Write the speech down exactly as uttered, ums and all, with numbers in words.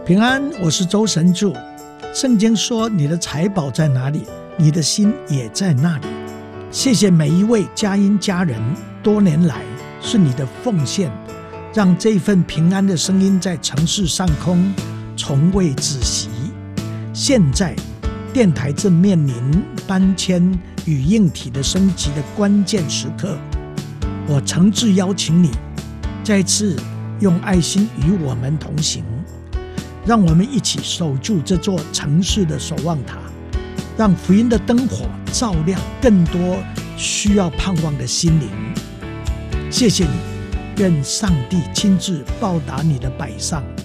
平安，我是周神助。圣经说，你的财宝在哪里，你的心也在那里。谢谢每一位佳音家人，多年来是你的奉献，让这份平安的声音在城市上空从未止息。现在电台正面临搬迁与硬体的升级的关键时刻，我诚挚邀请你再次用爱心与我们同行，让我们一起守住这座城市的守望塔，让福音的灯火照亮更多需要盼望的心灵。谢谢你，愿上帝亲自报答你的摆上。